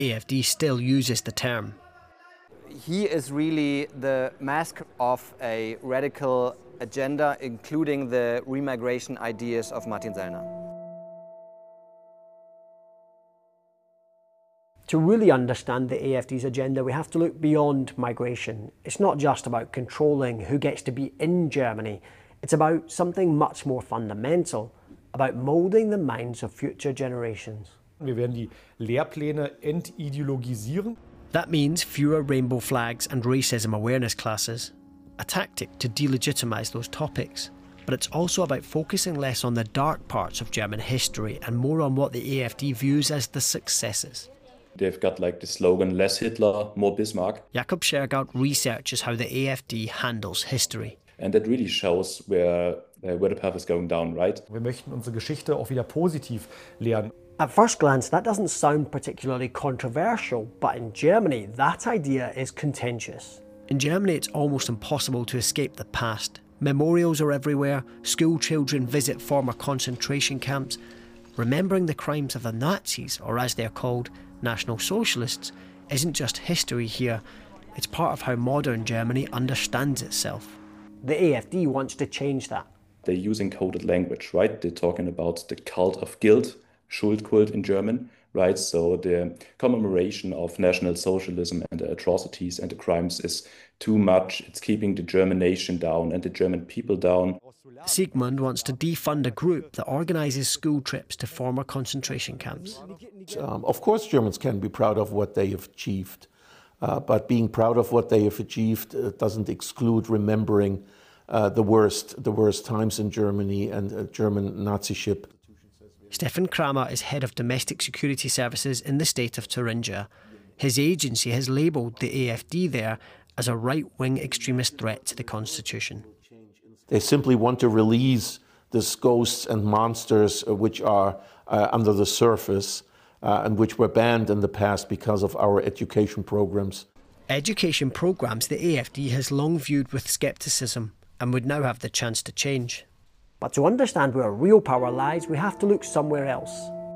AfD still uses the term. He is really the mask of a radical agenda, including the remigration ideas of Martin Sellner. To really understand the AfD's agenda, we have to look beyond migration. It's not just about controlling who gets to be in Germany. It's about something much more fundamental, about moulding the minds of future generations. Wir werden die Lehrpläne entideologisieren. That means fewer rainbow flags and racism awareness classes, a tactic to delegitimise those topics. But it's also about focusing less on the dark parts of German history and more on what the AfD views as the successes. They've got like the slogan, less Hitler, more Bismarck. Jakob Schergaut researches how the AfD handles history. And that really shows where the path is going down, right? Wir möchten unsere Geschichte auch wieder positiv lernen. At first glance, that doesn't sound particularly controversial, but in Germany, that idea is contentious. In Germany, it's almost impossible to escape the past. Memorials are everywhere, school children visit former concentration camps. Remembering the crimes of the Nazis, or as they're called, National Socialists, isn't just history here, it's part of how modern Germany understands itself. The AfD wants to change that. They're using coded language, right? They're talking about the cult of guilt, Schuldkult in German, right? So the commemoration of National Socialism and the atrocities and the crimes is too much. It's keeping the German nation down and the German people down. Sigmund wants to defund a group that organises school trips to former concentration camps. Of course, Germans can be proud of what they have achieved, but being proud of what they have achieved doesn't exclude remembering the worst times in Germany and German Naziship. Stefan Kramer is head of domestic security services in the state of Thuringia. His agency has labelled the AfD there as a right-wing extremist threat to the constitution. They simply want to release these ghosts and monsters which are under the surface and which were banned in the past because of our education programs. Education programmes the AfD has long viewed with scepticism and would now have the chance to change. But to understand where real power lies, we have to look somewhere else.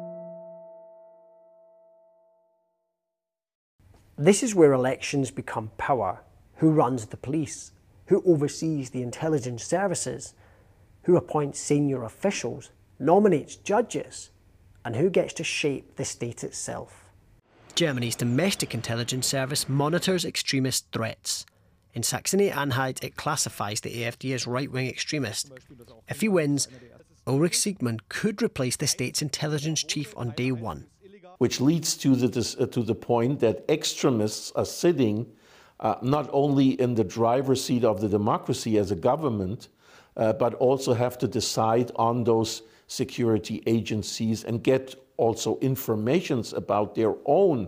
This is where elections become power. Who runs the police? Who oversees the intelligence services? Who appoints senior officials, nominates judges? And who gets to shape the state itself? Germany's domestic intelligence service monitors extremist threats. In Saxony-Anhalt, it classifies the AfD as right-wing extremist. If he wins, Ulrich Siegmund could replace the state's intelligence chief on day one. Which leads to the point that extremists are sitting not only in the driver's seat of the democracy as a government, but also have to decide on those security agencies and get also informations about their own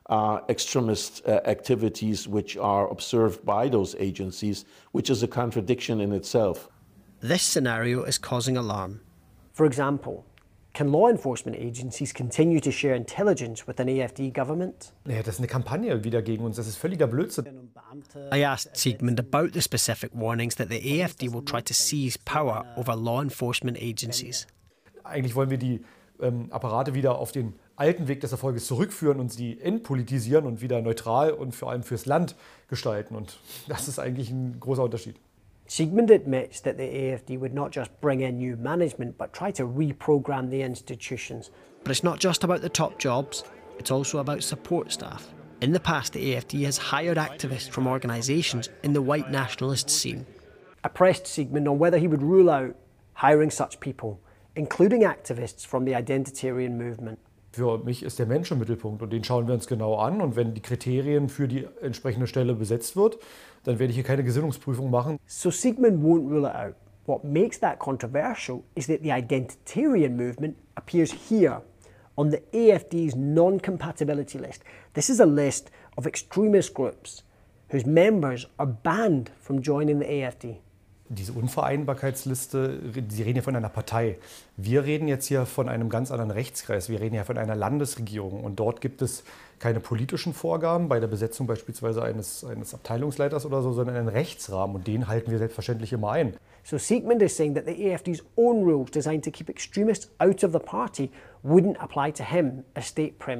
extremist activities which are observed by those agencies, which is a contradiction in itself. This scenario is causing alarm. For example, can law enforcement agencies continue to share intelligence with an AfD government? Ja, das ist eine Kampagne wieder gegen uns. Das ist völliger Blödsinn. I asked Siegmund about the specific warnings that the AfD will try to seize power over law enforcement agencies. Eigentlich wollen wir die Apparate wieder auf den alten Weg des Erfolges zurückführen und sie entpolitisieren und wieder neutral und vor allem fürs Land gestalten. Und das ist eigentlich ein großer Unterschied. Siegmund admits that the AfD would not just bring in new management, but try to reprogram the institutions. But it's not just about the top jobs, it's also about support staff. In the past, the AfD has hired activists from organisations in the white nationalist scene. I pressed Siegmund on whether he would rule out hiring such people, including activists from the identitarian movement. Für mich ist der Mensch im Mittelpunkt und den schauen wir uns genau an. Und wenn die Kriterien für die entsprechende Stelle besetzt wird, dann werde ich hier keine Gesinnungsprüfung machen. So Siegmund won't rule it out. What makes that controversial is that the identitarian movement appears here on the AfD's non-compatibility list. This is a list of extremist groups whose members are banned from joining the AfD. Diese Unvereinbarkeitsliste, Sie reden ja von einer Partei. Wir reden jetzt hier von einem ganz anderen Rechtskreis. Wir reden ja von einer Landesregierung. Und dort gibt es keine politischen Vorgaben bei der Besetzung beispielsweise eines Abteilungsleiters oder so, sondern einen Rechtsrahmen. Und den halten wir selbstverständlich immer ein. So Siegmund is saying that the AfD's own rules designed to keep extremists out of the party wouldn't apply to him as state premier.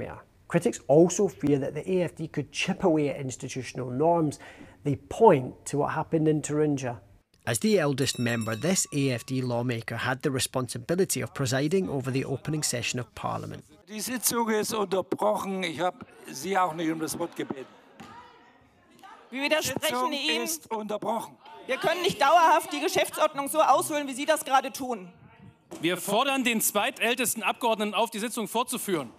Critics also fear that the AFD could chip away at institutional norms. They point to what happened in Thuringia. As the eldest member, this AFD lawmaker had the responsibility of presiding over the opening session of Parliament. Die Sitzung ist unterbrochen. Ich habe Sie auch nicht das Wort gebeten. Wir widersprechen Ihnen. Ist unterbrochen. Wir können nicht dauerhaft die Geschäftsordnung so ausholen, wie Sie das gerade tun. Wir fordern den zweitältesten Abgeordneten auf, die Sitzung fortzuführen.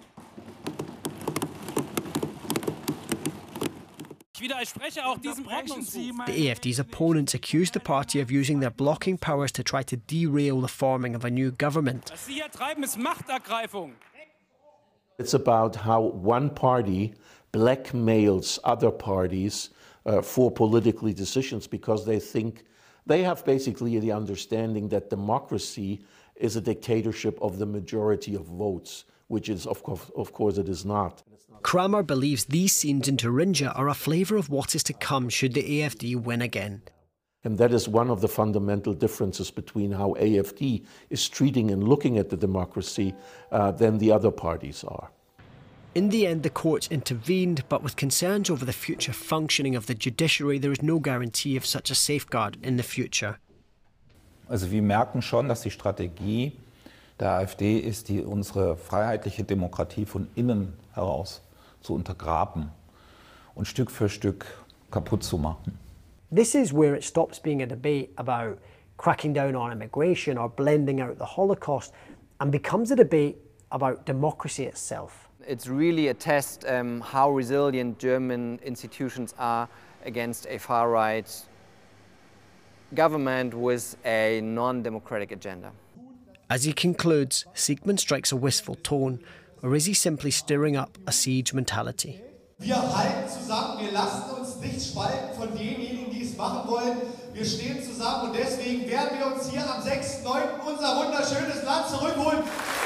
Ich widerspreche auch diesem Ordnungsruf. The AFD's opponents accused the party of using their blocking powers to try to derail the forming of a new government. Was Sie hier treiben, ist Machtergreifung. It's about how one party blackmails other parties for political decisions because they think they have basically the understanding that democracy is a dictatorship of the majority of votes, which is, of course, it is not. Kramer believes these scenes in Thuringia are a flavour of what is to come should the AFD win again. And that is one of the fundamental differences between how AFD is treating and looking at the democracy than the other parties are. In the end, the courts intervened, but with concerns over the future functioning of the judiciary, there is no guarantee of such a safeguard in the future. Also wir merken schon, dass die Strategie der AfD ist, unsere freiheitliche Demokratie von innen heraus zu untergraben und Stück für Stück kaputt zu machen. This is where it stops being a debate about cracking down on immigration or blending out the Holocaust and becomes a debate about democracy itself. It's really a test how resilient German institutions are against a far-right government with a non-democratic agenda. As he concludes, Siegmund strikes a wistful tone, or is he simply stirring up a siege mentality? Wir halten zusammen, wir lassen uns nicht spalten von denjenigen, die es machen wollen. Wir stehen zusammen und deswegen werden wir uns hier am 6.9. unser wunderschönes Land zurückholen.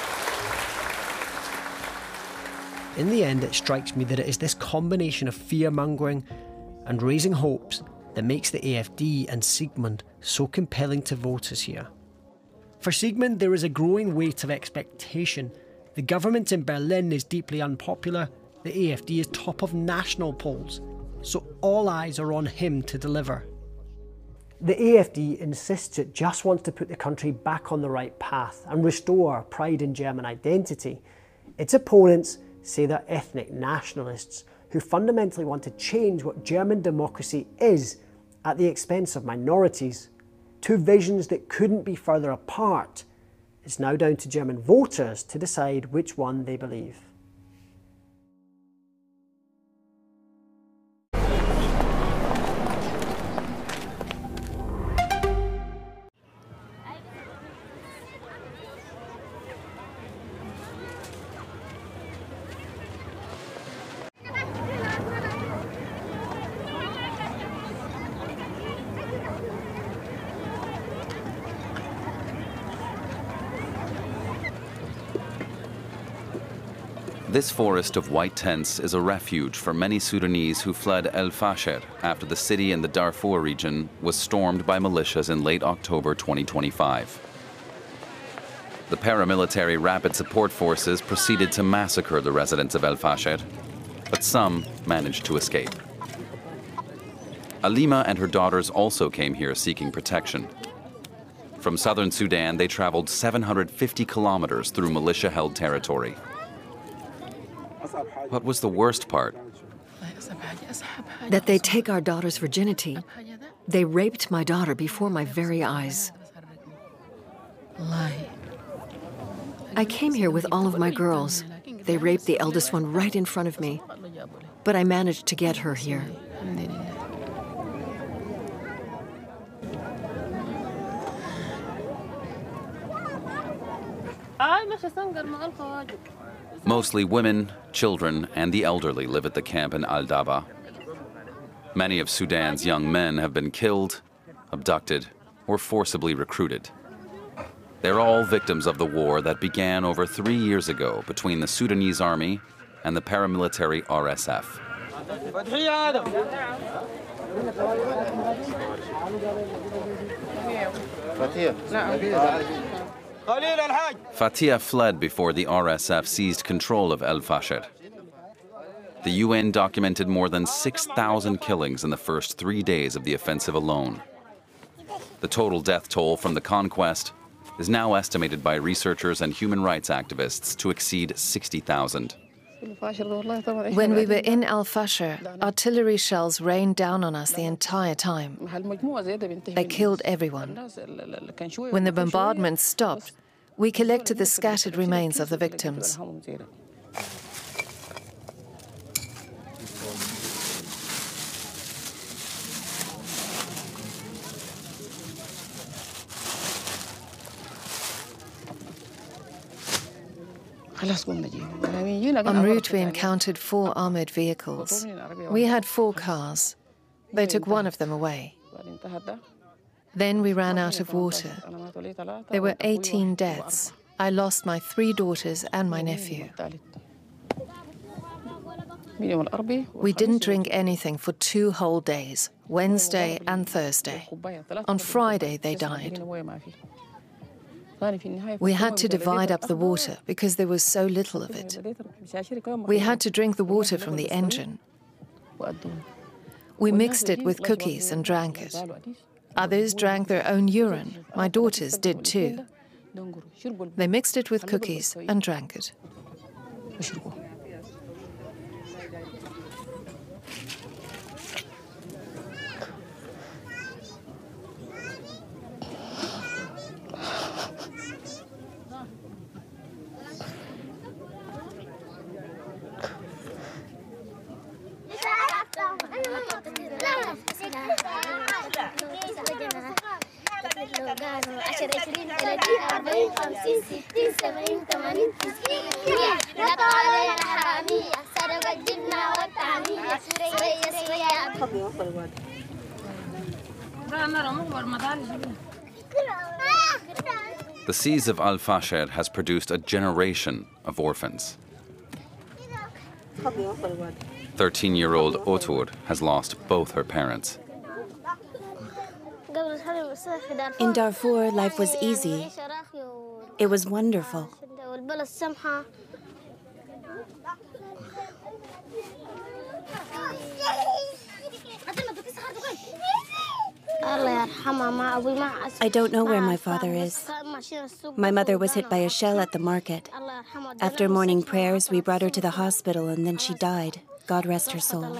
In the end, it strikes me that it is this combination of fear-mongering and raising hopes that makes the AFD and Siegmund so compelling to voters here. For Siegmund, there is a growing weight of expectation. The government in Berlin is deeply unpopular. The AFD is top of national polls. So all eyes are on him to deliver. The AFD insists it just wants to put the country back on the right path and restore pride in German identity. Its opponents say they're ethnic nationalists who fundamentally want to change what German democracy is at the expense of minorities. Two visions that couldn't be further apart. It's now down to German voters to decide which one they believe. This forest of white tents is a refuge for many Sudanese who fled El Fasher after the city in the Darfur region was stormed by militias in late October 2025. The paramilitary Rapid Support Forces proceeded to massacre the residents of El Fasher, but some managed to escape. Alima and her daughters also came here seeking protection. From southern Sudan, they traveled 750 kilometers through militia-held territory. What was the worst part? That they take our daughter's virginity. They raped my daughter before my very eyes. I came here with all of my girls. They raped the eldest one right in front of me. But I managed to get her here. Mostly women, children, and the elderly live at the camp in Al-Daba. Many of Sudan's young men have been killed, abducted, or forcibly recruited. They're all victims of the war that began over 3 years ago between the Sudanese army and the paramilitary RSF. Fatia fled before the RSF seized control of El Fasher. The UN documented more than 6,000 killings in the first 3 days of the offensive alone. The total death toll from the conquest is now estimated by researchers and human rights activists to exceed 60,000. When we were in Al-Fasher, artillery shells rained down on us the entire time. They killed everyone. When the bombardment stopped, we collected the scattered remains of the victims. En route, we encountered 4 armored vehicles. We had 4 cars. They took one of them away. Then we ran out of water. There were 18 deaths. I lost my 3 daughters and my nephew. We didn't drink anything for 2 whole days, Wednesday and Thursday. On Friday, they died. We had to divide up the water because there was so little of it. We had to drink the water from the engine. We mixed it with cookies and drank it. Others drank their own urine. My daughters did too. They mixed it with cookies and drank it. The siege of Al-Fasher has produced a generation of orphans. 13-year-old Otur has lost both her parents. In Darfur, life was easy. It was wonderful. I don't know where my father is. My mother was hit by a shell at the market. After morning prayers, we brought her to the hospital and then she died. God rest her soul.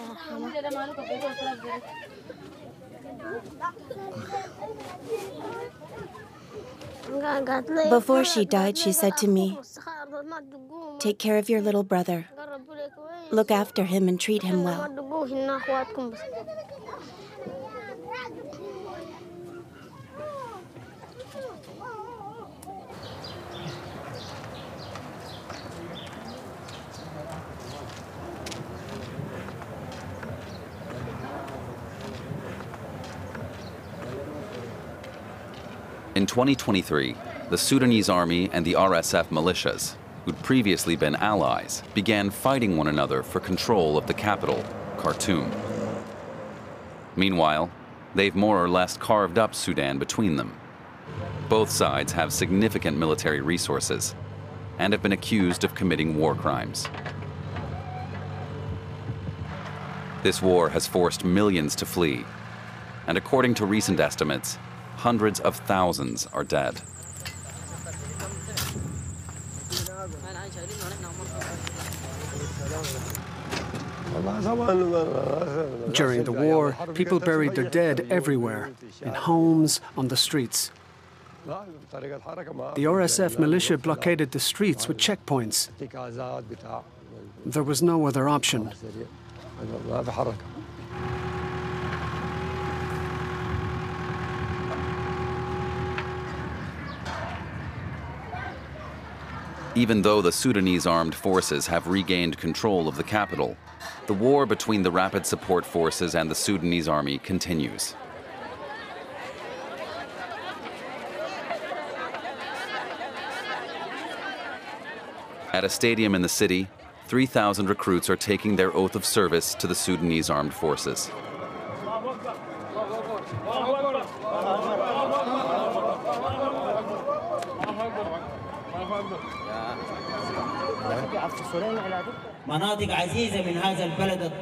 Before she died, she said to me, "Take care of your little brother. Look after him and treat him well." In 2023, the Sudanese army and the RSF militias, who'd previously been allies, began fighting one another for control of the capital, Khartoum. Meanwhile, they've more or less carved up Sudan between them. Both sides have significant military resources and have been accused of committing war crimes. This war has forced millions to flee, and according to recent estimates, hundreds of thousands are dead. During the war, people buried their dead everywhere, in homes, on the streets. The RSF militia blockaded the streets with checkpoints. There was no other option. Even though the Sudanese armed forces have regained control of the capital, the war between the Rapid Support Forces and the Sudanese army continues. At a stadium in the city, 3,000 recruits are taking their oath of service to the Sudanese armed forces. مناطق عزيزة من هذا البلد